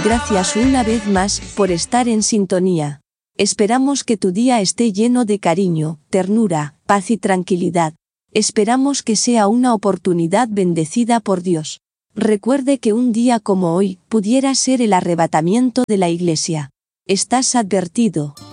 Gracias una vez más por estar en sintonía. Esperamos que tu día esté lleno de cariño, ternura, paz y tranquilidad. Esperamos que sea una oportunidad bendecida por Dios. Recuerde que un día como hoy pudiera ser el arrebatamiento de la Iglesia. Estás advertido.